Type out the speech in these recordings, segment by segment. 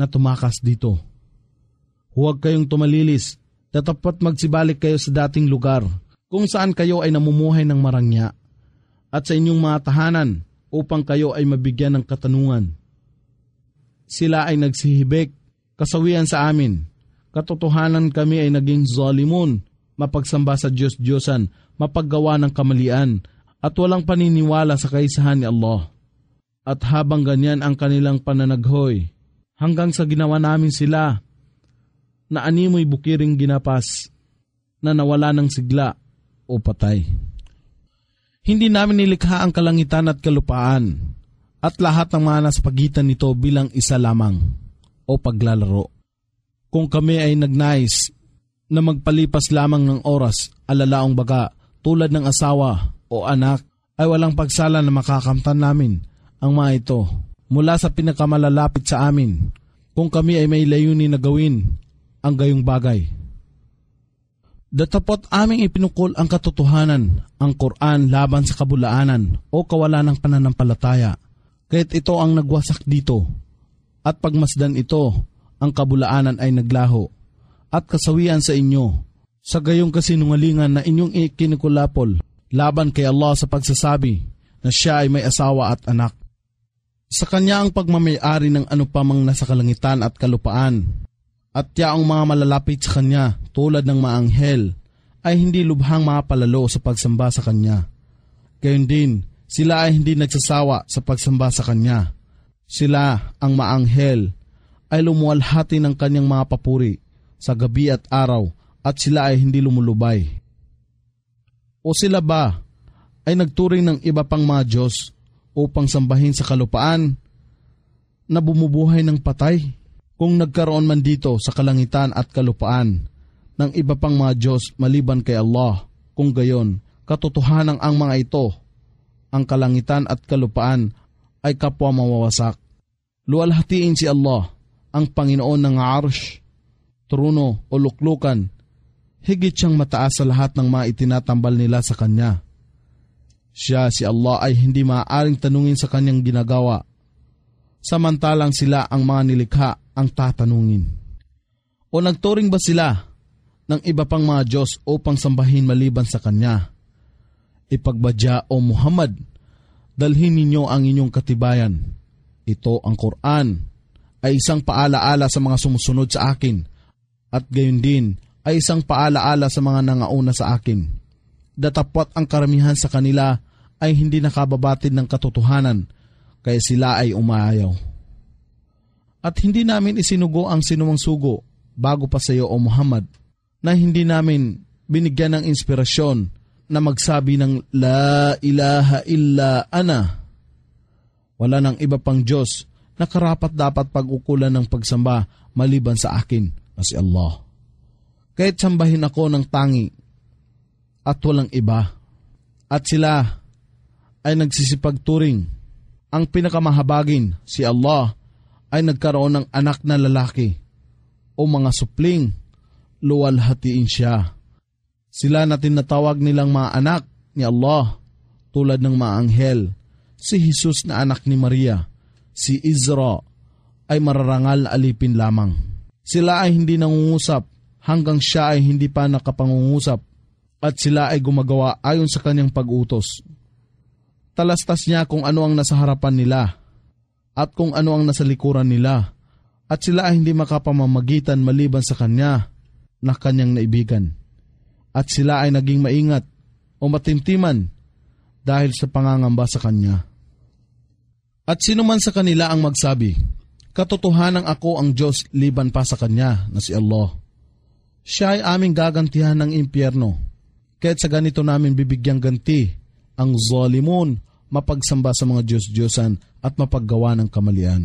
na tumakas dito. Huwag kayong tumalilis, dapat magsibalik kayo sa dating lugar kung saan kayo ay namumuhay ng marangya at sa inyong mga tahanan upang kayo ay mabigyan ng katanungan. Sila ay nagsihibik, kasawian sa amin. Katotohanan kami ay naging zalimun, mapagsamba sa Diyos-Diyosan, mapaggawa ng kamalian, at walang paniniwala sa kaisahan ni Allah. At habang ganyan ang kanilang pananaghoy, hanggang sa ginawa namin sila, na animoy bukiring ginapas, na nawala ng sigla o patay. Hindi namin nilikha ang kalangitan at kalupaan, at lahat ng mga nasa pagitan nito bilang isa lamang, o paglalaro. Kung kami ay nagnais na magpalipas lamang ng oras, alalaong baga, tulad ng asawa o anak, ay walang pagsala na makakamtan namin ang mga ito mula sa pinakamalalapit sa amin kung kami ay may layunin na gawin ang gayong bagay. Datapot aming ipinukol ang katotohanan, ang Quran laban sa kabulaanan o kawalan ng pananampalataya, kaya't ito ang nagwasak dito, at pagmasdan ito, ang kabulaanan ay naglaho, at kasawian sa inyo, sa gayong kasinungalingan na inyong ikinikulapol, laban kay Allah sa pagsasabi na siya ay may asawa at anak. Sa kanya ang pagmamayari ng anupamang nasa kalangitan at kalupaan, at yaong mga malalapit sa kanya tulad ng mga anghel ay hindi lubhang mapalalo sa pagsamba sa kanya. Gayon din, sila ay hindi nagsasawa sa pagsamba sa kanya. Sila, ang mga anghel, ay lumuwalhati ng kanyang mga papuri sa gabi at araw, at sila ay hindi lumulubay. O sila ba ay nagturing ng iba pang mga Diyos upang sambahin sa kalupaan na bumubuhay ng patay? Kung nagkaroon man dito sa kalangitan at kalupaan ng iba pang mga Diyos maliban kay Allah, kung gayon, katotohanan ang mga ito, ang kalangitan at kalupaan ay kapwa mawawasak. Luwalhatiin si Allah, ang Panginoon ng arsh, trono o luklukan, higit siyang mataas sa lahat ng mga itinatambal nila sa Kanya. Siya, si Allah, ay hindi maaaring tanungin sa Kanyang ginagawa, samantalang sila ang mga nilikha ang tatanungin. O nagturing ba sila ng iba pang mga Diyos upang sambahin maliban sa Kanya? Ipagbadya, o Muhammad, dalhin ninyo ang inyong katibayan. Ito ang Quran ay isang paalaala sa mga sumusunod sa akin, at gayon din ay isang paalaala sa mga nangauna sa akin. Datapwat ang karamihan sa kanila ay hindi nakababatid ng katotohanan, kaya sila ay umayaw. At hindi namin isinugo ang sinumang sugo bago pa sa iyo, o Muhammad, na hindi namin binigyan ng inspirasyon na magsabi ng La ilaha illa ana. Wala nang iba pang Diyos na karapat dapat pag-ukulan ng pagsamba maliban sa akin na si Allah. Kahit sambahin ako ng tangi at walang iba, at sila ay nagsisipagturing, ang pinakamahabagin, si Allah, ay nagkaroon ng anak na lalaki o mga supling, luwalhatiin siya. Sila na tinatawag nilang mga anak ni Allah, tulad ng mga anghel, si Jesus na anak ni Maria, si Izra, ay mararangal na alipin lamang. Sila ay hindi nangungusap hanggang siya ay hindi pa nakapangungusap, at sila ay gumagawa ayon sa kanyang pag-utos. Talastas niya kung ano ang nasa harapan nila at kung ano ang nasa likuran nila, at sila ay hindi makapamamagitan maliban sa kanya na kanyang naibigan. At sila ay naging maingat o matimtiman dahil sa pangangamba sa kanya. At sino man sa kanila ang magsabi, katotohanan ako ang Diyos liban pa sa kanya na si Allah, siya ay aming gagantihan ng impyerno, kaya't sa ganito namin bibigyang ganti ang zalimun, mapagsamba sa mga Diyos-Diyosan at mapaggawa ng kamalian.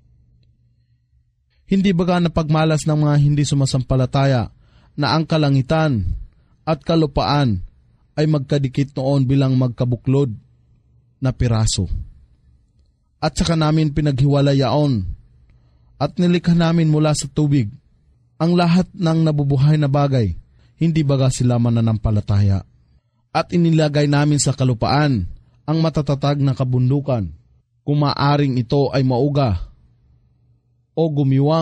Hindi baga napagmalas ng mga hindi sumasampalataya na ang kalangitan at kalupaan ay magkadikit noon bilang magkabuklod na piraso. At saka namin pinaghiwalayaon at nilikha namin mula sa tubig ang lahat ng nabubuhay na bagay, hindi baga sila mananampalataya. At inilagay namin sa kalupaan ang matatatag na kabundukan, kung maaring ito ay mauga o gumiwang